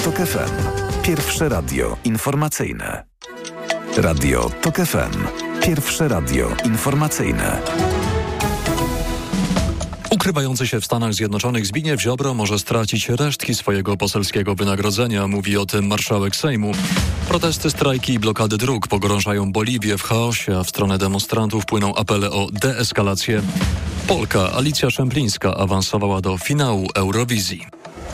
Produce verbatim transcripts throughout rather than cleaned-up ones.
TOK F M. Pierwsze radio informacyjne. Radio TOK F M. Pierwsze radio informacyjne. Ukrywający się w Stanach Zjednoczonych Zbigniew Ziobro może stracić resztki swojego poselskiego wynagrodzenia, mówi o tym marszałek Sejmu. Protesty, strajki i blokady dróg pogrążają Boliwię w chaosie, a w stronę demonstrantów płyną apele o deeskalację. Polka Alicja Szemplińska awansowała do finału Eurowizji.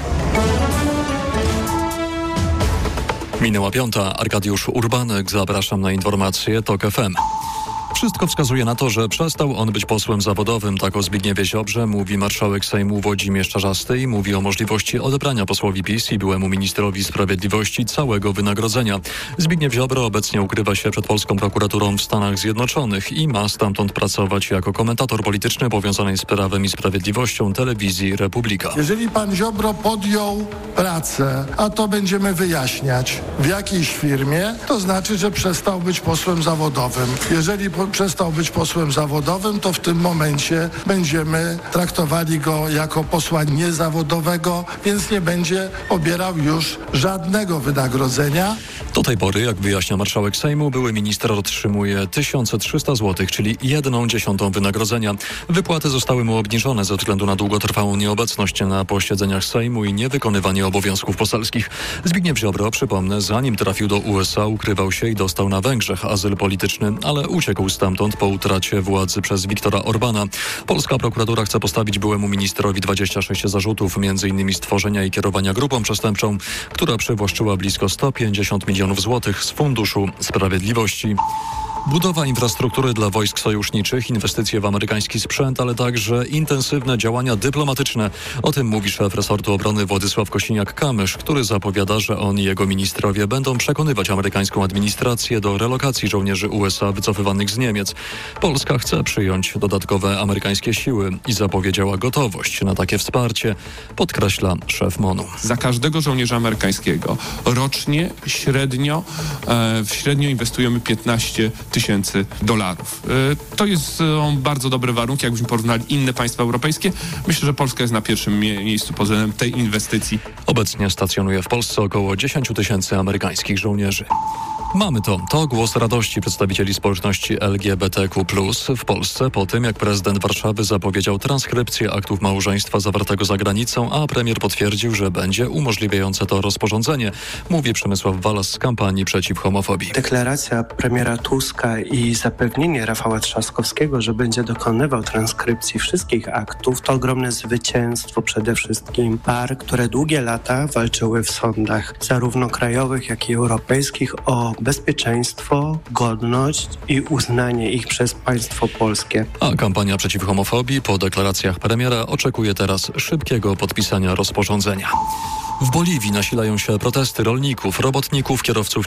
Minęła piąta. Arkadiusz Urbanek, zapraszam na informacje TOK F M. Wszystko wskazuje na to, że przestał on być posłem zawodowym. Tak o Zbigniewie Ziobrze mówi marszałek Sejmu Włodzimierz Czarzasty i mówi o możliwości odebrania posłowi PiS i byłemu ministrowi sprawiedliwości całego wynagrodzenia. Zbigniew Ziobro obecnie ukrywa się przed polską prokuraturą w Stanach Zjednoczonych i ma stamtąd pracować jako komentator polityczny powiązany z Prawem i Sprawiedliwością telewizji Republika. Jeżeli pan Ziobro podjął pracę, a to będziemy wyjaśniać, w jakiejś firmie, to znaczy, że przestał być posłem zawodowym. Jeżeli po przestał być posłem zawodowym, to w tym momencie będziemy traktowali go jako posła niezawodowego, więc nie będzie pobierał już żadnego wynagrodzenia. Do tej pory, jak wyjaśnia marszałek Sejmu, były minister otrzymuje tysiąc trzysta złotych, czyli jedną dziesiątą wynagrodzenia. Wypłaty zostały mu obniżone ze względu na długotrwałą nieobecność na posiedzeniach Sejmu i niewykonywanie obowiązków poselskich. Zbigniew Ziobro, przypomnę, zanim trafił do U S A, ukrywał się i dostał na Węgrzech azyl polityczny, ale uciekł stamtąd po utracie władzy przez Viktora Orbana. Polska prokuratura chce postawić byłemu ministrowi dwadzieścia sześć zarzutów, między innymi stworzenia i kierowania grupą przestępczą, która przywłaszczyła blisko sto pięćdziesiąt milionów złotych z Funduszu Sprawiedliwości. Budowa infrastruktury dla wojsk sojuszniczych, inwestycje w amerykański sprzęt, ale także intensywne działania dyplomatyczne. O tym mówi szef resortu obrony Władysław Kosiniak-Kamysz, który zapowiada, że on i jego ministrowie będą przekonywać amerykańską administrację do relokacji żołnierzy U S A wycofywanych z Niemiec. Polska chce przyjąć dodatkowe amerykańskie siły i zapowiedziała gotowość na takie wsparcie, podkreśla szef MONU. Za każdego żołnierza amerykańskiego rocznie średnio, e, średnio inwestujemy piętnaście tysięcy dolarów. E, to jest, są bardzo dobre warunki, jakbyśmy porównali inne państwa europejskie. Myślę, że Polska jest na pierwszym mie- miejscu pod względem tej inwestycji. Obecnie stacjonuje w Polsce około dziesięć tysięcy amerykańskich żołnierzy. Mamy to. To głos radości przedstawicieli społeczności L G B T Q plus w Polsce po tym, jak prezydent Warszawy zapowiedział transkrypcję aktów małżeństwa zawartego za granicą, a premier potwierdził, że będzie umożliwiające to rozporządzenie, mówi Przemysław Walas z kampanii przeciw homofobii. Deklaracja premiera Tuska i zapewnienie Rafała Trzaskowskiego, że będzie dokonywał transkrypcji wszystkich aktów, to ogromne zwycięstwo przede wszystkim par, które długie lata walczyły w sądach, zarówno krajowych, jak i europejskich, o bezpieczeństwo, godność i uznanie ich przez państwo polskie. A kampania przeciw homofobii po deklaracjach premiera oczekuje teraz szybkiego podpisania rozporządzenia. W Boliwii nasilają się protesty rolników, robotników, kierowców